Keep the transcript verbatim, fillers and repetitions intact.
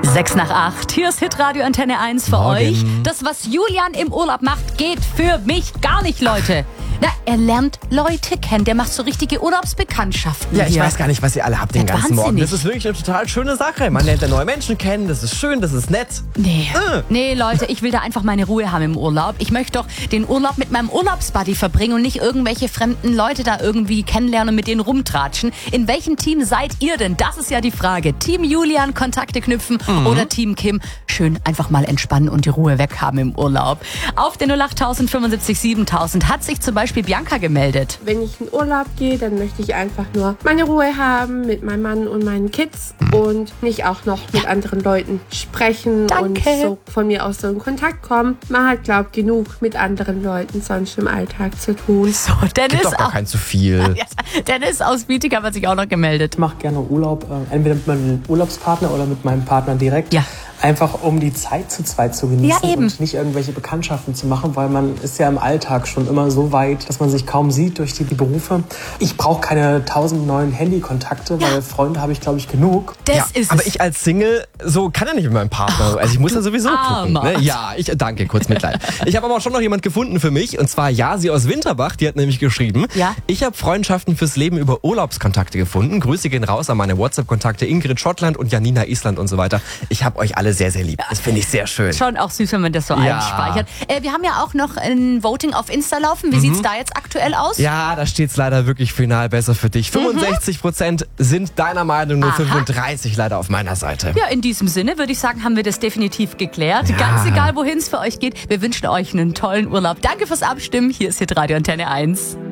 Sechs nach acht. Hier ist Hitradio Antenne eins für Morgen. euch. Das, was Julian im Urlaub macht, geht für mich gar nicht, Leute. Na, er lernt Leute kennen. Der macht so richtige Urlaubsbekanntschaften Ja, ich hier. weiß gar nicht, was ihr alle habt den Ja, ganzen Morgen. wahnsinnig. Das ist wirklich eine total schöne Sache. Man lernt ja neue Menschen kennen, das ist schön, das ist nett. Nee. Äh. nee, Leute, ich will da einfach meine Ruhe haben im Urlaub. Ich möchte doch den Urlaub mit meinem Urlaubsbuddy verbringen und nicht irgendwelche fremden Leute da irgendwie kennenlernen und mit denen rumtratschen. In welchem Team seid ihr denn? Das ist ja die Frage. Team Julian, Kontakte knüpfen Mhm. oder Team Kim? Schön einfach mal entspannen und die Ruhe weghaben im Urlaub. Auf den null acht null null sieben siebentausend hat sich zum Beispiel Bianca gemeldet. Wenn ich in Urlaub gehe, dann möchte ich einfach nur meine Ruhe haben mit meinem Mann und meinen Kids und nicht auch noch mit anderen Leuten sprechen Danke. und so von mir aus so in Kontakt kommen. Man hat, glaub genug mit anderen Leuten sonst im Alltag zu tun. So, Dennis, Gibt doch gar auch, kein zu viel. ja, Dennis aus Bietigheim hat sich auch noch gemeldet. Ich mache gerne Urlaub, äh, entweder mit meinem Urlaubspartner oder mit meinem Partner direkt. Ja. Einfach um die Zeit zu zweit zu genießen Ja, eben. und nicht irgendwelche Bekanntschaften zu machen, weil man ist ja im Alltag schon immer so weit, dass man sich kaum sieht durch die, die Berufe. Ich brauche keine tausend neuen Handykontakte, weil Freunde habe ich, glaube ich, genug. Das Ja, ist aber es. ich als Single, so kann ja nicht mit meinem Partner. Also ich muss ja sowieso gucken. Armer. Ne? Ja, ich danke, kurz Mitleid. Ich habe aber auch schon noch jemand gefunden für mich. Und zwar Jasi aus Winterbach, die hat nämlich geschrieben. Ja. Ich habe Freundschaften fürs Leben über Urlaubskontakte gefunden. Grüße gehen raus an meine WhatsApp-Kontakte Ingrid Schottland und Janina Island und so weiter. Ich habe euch alle sehr, sehr lieb. Das finde ich sehr schön. Schon auch süß, wenn man das so Ja. einspeichert. Äh, wir haben ja auch noch ein Voting auf Insta laufen. Wie sieht's da jetzt aktuell aus? Ja, da steht's leider wirklich final besser für dich. fünfundsechzig Prozent sind deiner Meinung, nur Aha. fünfunddreißig leider auf meiner Seite. Ja, in diesem Sinne würde ich sagen, haben wir das definitiv geklärt. Ja. Ganz egal, wohin es für euch geht. Wir wünschen euch einen tollen Urlaub. Danke fürs Abstimmen. Hier ist Hitradio Antenne eins.